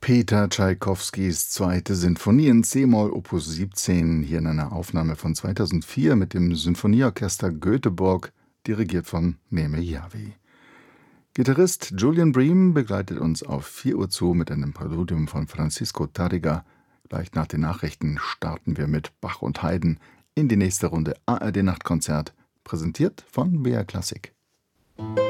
Peter Tschaikowskis zweite Sinfonie in c-Moll Opus 17, hier in einer Aufnahme von 2004 mit dem Sinfonieorchester Göteborg, dirigiert von Neeme Järvi. Gitarrist Julian Bream begleitet uns auf 4 Uhr zu mit einem Präludium von Francisco Tárrega. Gleich nach den Nachrichten starten wir mit Bach und Haydn in die nächste Runde ARD Nachtkonzert, präsentiert von BR Klassik.